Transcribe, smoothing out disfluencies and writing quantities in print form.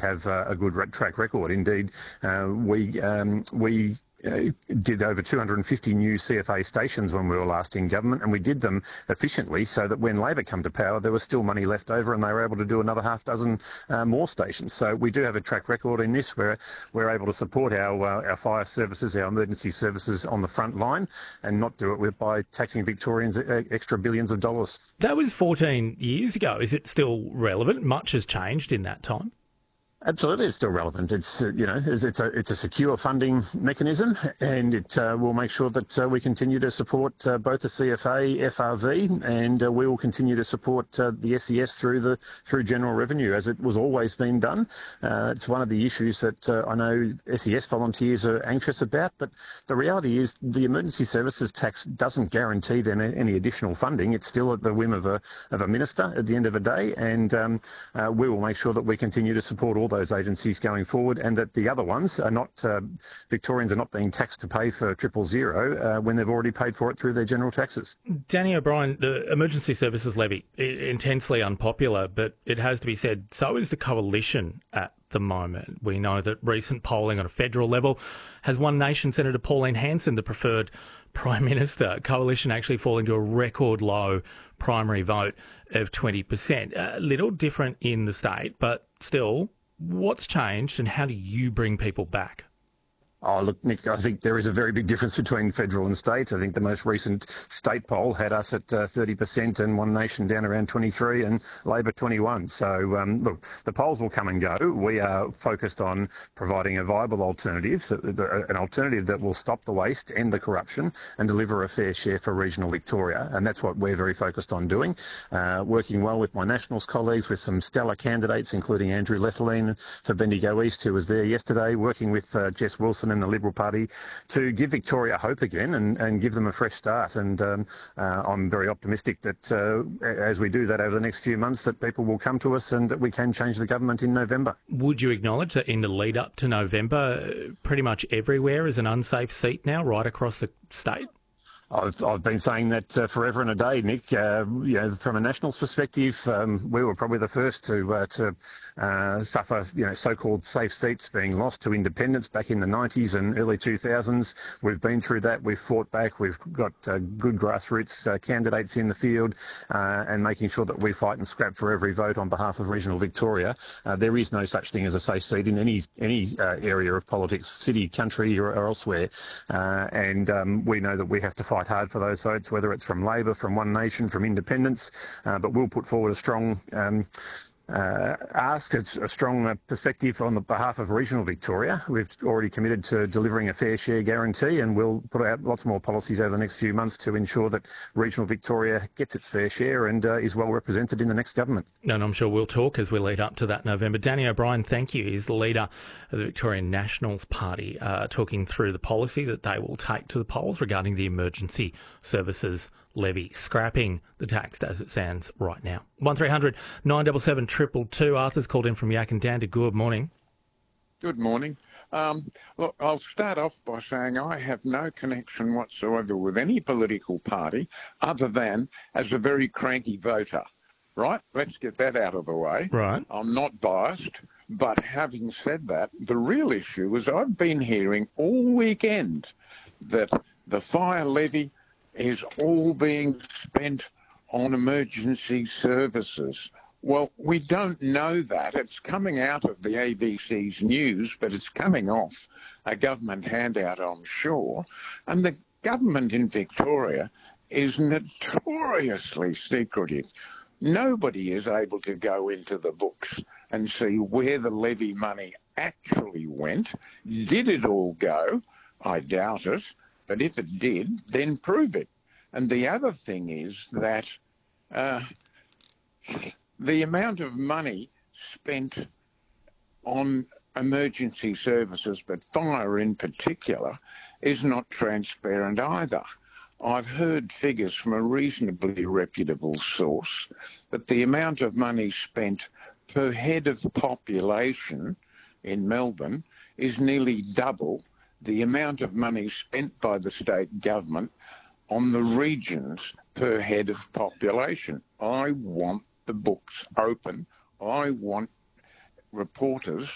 have a good track record. Indeed, we did over 250 new CFA stations when we were last in government, and we did them efficiently so that when Labor come to power, there was still money left over and they were able to do another half dozen more stations. So we do have a track record in this where we're able to support our fire services, our emergency services on the front line, and not do it by taxing Victorians extra billions of dollars. That was 14 years ago. Is it still relevant? Much has changed in that time. Absolutely, it's still relevant. It's it's a secure funding mechanism, and it will make sure that we continue to support both the CFA, FRV, and we will continue to support the SES through general revenue, as it was always been done. It's one of the issues that I know SES volunteers are anxious about, but the reality is the emergency services tax doesn't guarantee them any additional funding. It's still at the whim of a minister at the end of the day, and we will make sure that we continue to support all those agencies going forward, and that the other ones are not, Victorians are not being taxed to pay for 000 when they've already paid for it through their general taxes. Danny O'Brien, the Emergency Services Levy, intensely unpopular, but it has to be said, so is the Coalition at the moment. We know that recent polling on a federal level has One Nation Senator Pauline Hanson, the preferred Prime Minister. Coalition actually falling to a record low primary vote of 20%. A little different in the state, but still, what's changed and how do you bring people back? Oh, look, Nick, I think there is a very big difference between federal and state. I think the most recent state poll had us at 30% and One Nation down around 23 and Labor 21. So, look, the polls will come and go. We are focused on providing a viable alternative, an alternative that will stop the waste, end the corruption and deliver a fair share for regional Victoria. And that's what we're very focused on doing. Working well with my Nationals colleagues, with some stellar candidates, including Andrew Letterline for Bendigo East, who was there yesterday, working with Jess Wilson and the Liberal Party to give Victoria hope again and give them a fresh start. And I'm very optimistic that as we do that over the next few months, that people will come to us and that we can change the government in November. Would you acknowledge that in the lead up to November, pretty much everywhere is an unsafe seat now, right across the state? I've been saying that forever and a day, Nick. From a Nationals perspective, we were probably the first to suffer, so-called safe seats being lost to independents back in the 90s and early 2000s. We've been through that. We've fought back. We've got good grassroots candidates in the field, and making sure that we fight and scrap for every vote on behalf of regional Victoria. There is no such thing as a safe seat in any area of politics, city, country, or elsewhere. And we know that we have to fight hard for those votes, whether it's from Labor, from One Nation, from independents, but we'll put forward a strong a strong perspective on the behalf of regional Victoria. We've already committed to delivering a fair share guarantee, and we'll put out lots more policies over the next few months to ensure that regional Victoria gets its fair share and is well represented in the next government. And I'm sure we'll talk as we lead up to that November. Danny O'Brien, thank you. He's the leader of the Victorian Nationals Party, talking through the policy that they will take to the polls regarding the Emergency Services Levy, scrapping the tax as it stands right now. 1300 977 222. Arthur's called in from Yakandanda. Good morning. Good morning. Look, I'll start off by saying I have no connection whatsoever with any political party other than as a very cranky voter. Right? Let's get that out of the way. Right. I'm not biased, but having said that, the real issue is I've been hearing all weekend that the fire levy is all being spent on emergency services. Well, we don't know that. It's coming out of the ABC's news, but it's coming off a government handout, I'm sure. And the government in Victoria is notoriously secretive. Nobody is able to go into the books and see where the levy money actually went. Did it all go? I doubt it. But if it did, then prove it. And the other thing is that the amount of money spent on emergency services, but fire in particular, is not transparent either. I've heard figures from a reasonably reputable source that the amount of money spent per head of population in Melbourne is nearly double the amount of money spent by the state government on the regions per head of population. I want the books open. I want reporters